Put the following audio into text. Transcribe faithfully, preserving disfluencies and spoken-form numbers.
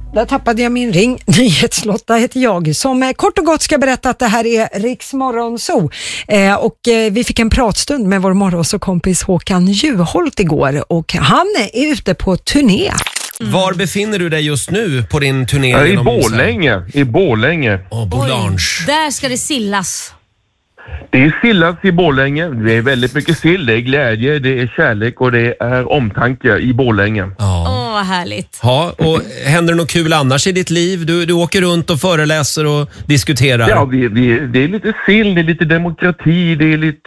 Där tappade jag min ring. Nyhetslotta heter jag som eh, kort och gott ska berätta att det här är Riks Morgonzoo. Eh, och eh, vi fick en pratstund med vår morgonsåkompis Håkan Juholt igår och han är ute på turné. Mm. Var befinner du dig just nu på din turné? Ja, i Borlänge. I Borlänge. Åh, oh, Bolange. Där ska det sillas. Det är sillas i Borlänge. Det är väldigt mycket sill. Det är glädje, det är kärlek och det är omtanke i Borlänge. Åh, ja. oh, vad härligt. Ja, och händer det något kul annars i ditt liv? Du, du åker runt och föreläser och diskuterar. Ja, vi, vi, det är lite sill, det är lite demokrati, det är lite